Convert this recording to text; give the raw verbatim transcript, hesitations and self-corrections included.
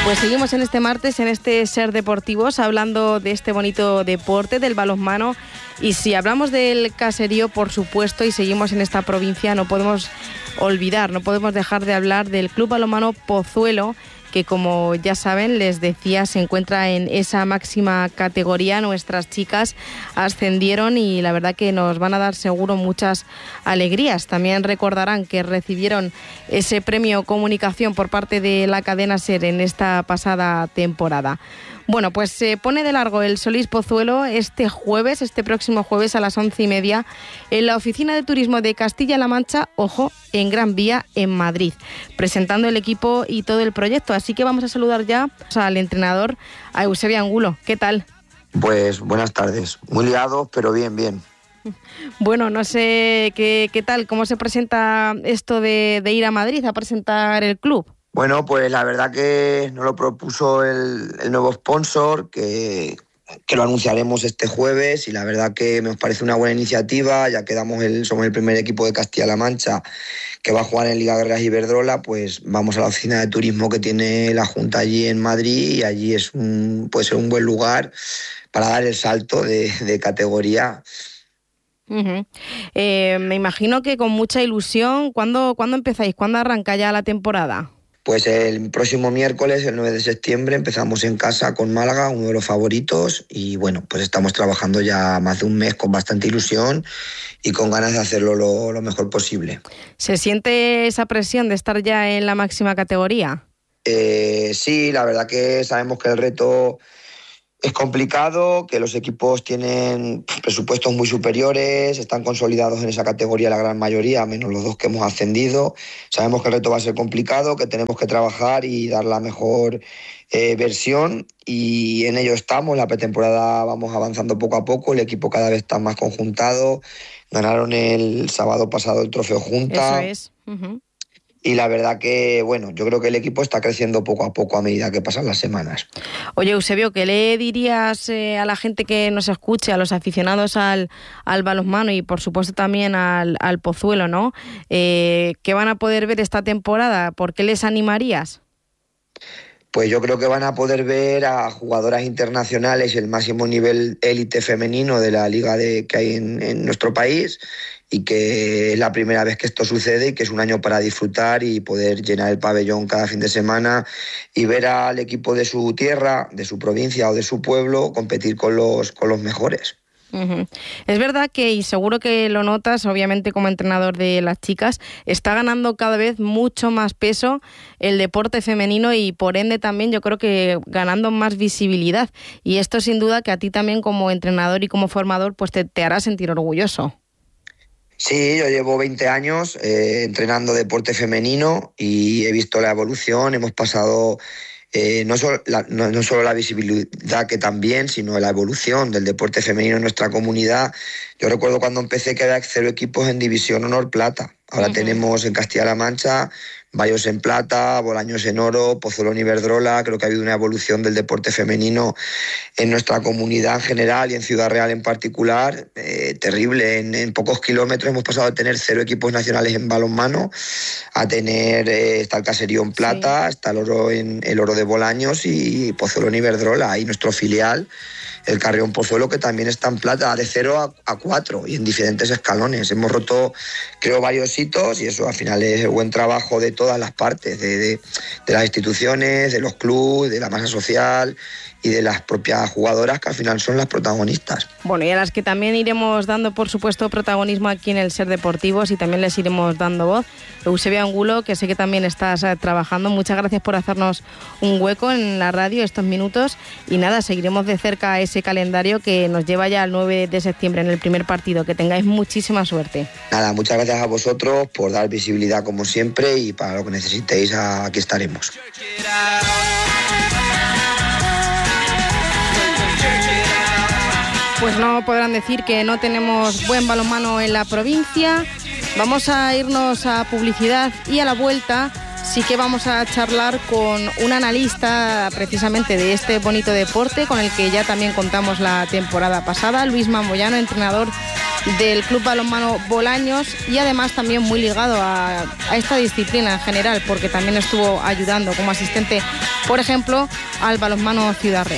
Pues seguimos en este martes, en este Ser Deportivos, hablando de este bonito deporte, del balonmano. Y si hablamos del caserío, por supuesto, y seguimos en esta provincia, no podemos olvidar, no podemos dejar de hablar del Club Balonmano Pozuelo, que como ya saben, les decía, se encuentra en esa máxima categoría. Nuestras chicas ascendieron y la verdad que nos van a dar seguro muchas alegrías. También recordarán que recibieron ese premio Comunicación por parte de la cadena SER en esta pasada temporada. Bueno, pues se pone de largo el Solís Pozuelo este jueves, este próximo jueves a las once y media, en la Oficina de Turismo de Castilla-La Mancha, ojo, en Gran Vía, en Madrid, presentando el equipo y todo el proyecto. Así que vamos a saludar ya al entrenador, a Eusebio Angulo. ¿Qué tal? Pues buenas tardes, muy liados, pero bien, bien. Bueno, no sé qué, qué tal, cómo se presenta esto de, de ir a Madrid a presentar el club. Bueno, pues la verdad que nos lo propuso el, el nuevo sponsor, que, que lo anunciaremos este jueves, y la verdad que me parece una buena iniciativa, ya que damos el, somos el primer equipo de Castilla-La Mancha que va a jugar en Liga Guerreras Iberdrola. Pues vamos a la oficina de turismo que tiene la Junta allí en Madrid, y allí es un, puede ser un buen lugar para dar el salto de, de categoría. Uh-huh. Eh, me imagino que con mucha ilusión. ¿Cuándo, ¿Cuándo empezáis? ¿Cuándo arranca ya la temporada? Pues el próximo miércoles, el nueve de septiembre, empezamos en casa con Málaga, uno de los favoritos, y bueno, pues estamos trabajando ya más de un mes con bastante ilusión y con ganas de hacerlo lo, lo mejor posible. ¿Se siente esa presión de estar ya en la máxima categoría? Eh, sí, la verdad que sabemos que el reto es complicado, que los equipos tienen presupuestos muy superiores, están consolidados en esa categoría la gran mayoría, menos los dos que hemos ascendido. Sabemos que el reto va a ser complicado, que tenemos que trabajar y dar la mejor eh, versión, y en ello estamos. La pretemporada vamos avanzando poco a poco, el equipo cada vez está más conjuntado. Ganaron el sábado pasado el Trofeo Junta. Eso es. Uh-huh. Y la verdad que, bueno, yo creo que el equipo está creciendo poco a poco a medida que pasan las semanas. Oye, Eusebio, ¿qué le dirías eh, a la gente que nos escuche, a los aficionados al, al balonmano y por supuesto también al, al Pozuelo, ¿no? Eh, ¿Qué van a poder ver esta temporada? ¿Por qué les animarías? Pues yo creo que van a poder ver a jugadoras internacionales, el máximo nivel élite femenino de la liga de, que hay en, en nuestro país, y que es la primera vez que esto sucede y que es un año para disfrutar y poder llenar el pabellón cada fin de semana y ver al equipo de su tierra, de su provincia o de su pueblo competir con los, con los mejores. Uh-huh. Es verdad que, y seguro que lo notas, obviamente como entrenador de las chicas, está ganando cada vez mucho más peso el deporte femenino y por ende también yo creo que ganando más visibilidad, y esto sin duda que a ti también como entrenador y como formador pues te, te hará sentir orgulloso. Sí, yo llevo veinte años eh, entrenando deporte femenino y he visto la evolución. Hemos pasado eh, no, solo la, no, no solo la visibilidad, que también, sino la evolución del deporte femenino en nuestra comunidad. Yo recuerdo cuando empecé que había cero equipos en División Honor Plata. Ahora uh-huh. tenemos en Castilla-La Mancha varios en plata, Bolaños en oro, Pozuelo en Iberdrola. Creo que ha habido una evolución del deporte femenino en nuestra comunidad en general y en Ciudad Real en particular, eh, terrible. En, en pocos kilómetros hemos pasado de tener cero equipos nacionales en balonmano a tener, eh, está el Caserío en plata, sí. está el oro en el oro de Bolaños y Pozuelo en Iberdrola, y nuestro filial, el Carrión Pozuelo, que también está en plata, de cero a cuatro y en diferentes escalones. Hemos roto, creo, varios hitos, y eso al final es el buen trabajo de todas las partes, de, de, de las instituciones, de los clubes, de la masa social y de las propias jugadoras, que al final son las protagonistas. Bueno, y a las que también iremos dando, por supuesto, protagonismo aquí en el Ser Deportivos, y también les iremos dando voz. Eusebio Angulo, que sé que también estás eh, trabajando, muchas gracias por hacernos un hueco en la radio estos minutos, y nada, seguiremos de cerca ese calendario que nos lleva ya al nueve de septiembre en el primer partido. Que tengáis muchísima suerte. Nada, muchas gracias a vosotros por dar visibilidad como siempre, y para lo que necesitéis aquí estaremos. Pues no podrán decir que no tenemos buen balonmano en la provincia. Vamos a irnos a publicidad y a la vuelta sí que vamos a charlar con un analista precisamente de este bonito deporte con el que ya también contamos la temporada pasada, Luis Mamboyano, entrenador del Club Balonmano Bolaños y además también muy ligado a, a esta disciplina en general, porque también estuvo ayudando como asistente, por ejemplo, al Balonmano Ciudad Real.